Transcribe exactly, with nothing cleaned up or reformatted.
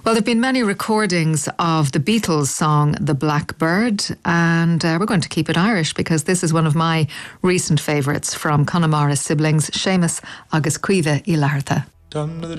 Well, there have been many recordings of the Beatles song The Blackbird, and uh, we're going to keep it Irish because this is one of my recent favourites from Connemara's siblings, Seamus agus Cuive i Lartha.